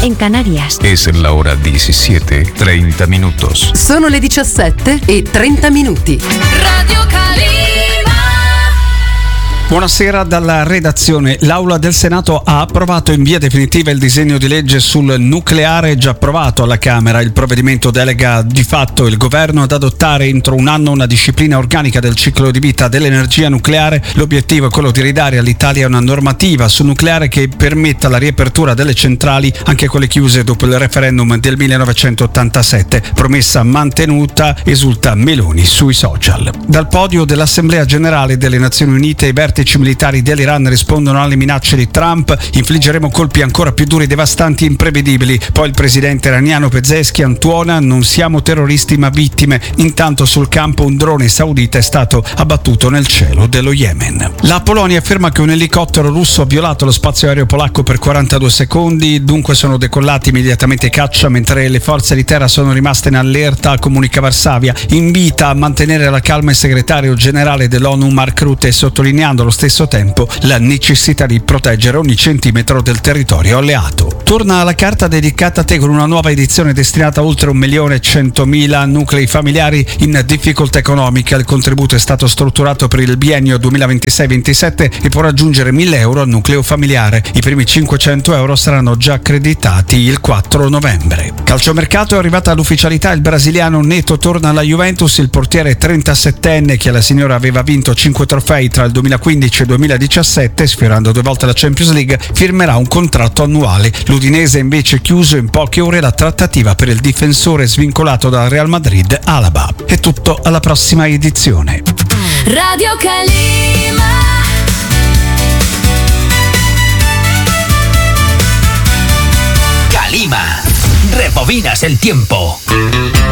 en Canarias. Es la hora 17:30 minutos. Sono le 17:30. Radio Calima. Buonasera dalla redazione. L'Aula del Senato ha approvato in via definitiva il disegno di legge sul nucleare già approvato alla Camera. Il provvedimento delega di fatto il governo ad adottare entro un anno una disciplina organica del ciclo di vita dell'energia nucleare. L'obiettivo è quello di ridare all'Italia una normativa sul nucleare che permetta la riapertura delle centrali, anche quelle chiuse dopo il referendum del 1987. Promessa mantenuta, esulta Meloni sui social. Dal podio dell'Assemblea Generale delle Nazioni Unite, i vertici militari dell'Iran rispondono alle minacce di Trump. Infliggeremo colpi ancora più duri, devastanti e imprevedibili. Poi il presidente iraniano Pezeshkian tuona: non siamo terroristi ma vittime. Intanto sul campo un drone saudita è stato abbattuto nel cielo dello Yemen. La Polonia afferma che un elicottero russo ha violato lo spazio aereo polacco per 42 secondi, dunque sono decollati immediatamente caccia, mentre le forze di terra sono rimaste in allerta, comunica Varsavia. Invita a mantenere la calma il segretario generale dell'ONU Mark Rutte, sottolineando allo stesso tempo la necessità di proteggere ogni centimetro del territorio alleato. Torna alla carta dedicata a te con una nuova edizione destinata a oltre 1.100.000 nuclei familiari in difficoltà economica. Il contributo è stato strutturato per il biennio 2026-27 e può raggiungere 1.000 euro al nucleo familiare. I primi 500 euro saranno già accreditati il 4 novembre. Calciomercato: è arrivata all'ufficialità il brasiliano Neto torna alla Juventus. Il portiere 37enne, che alla signora aveva vinto 5 trofei tra il 2015 e 2017, sfiorando 2 volte la Champions League, firmerà un contratto annuale. L'Udinese invece chiuso in poche ore la trattativa per il difensore svincolato dal Real Madrid Alaba. È tutto, alla prossima edizione. Radio Calima. Calima, rebobinas el tiempo.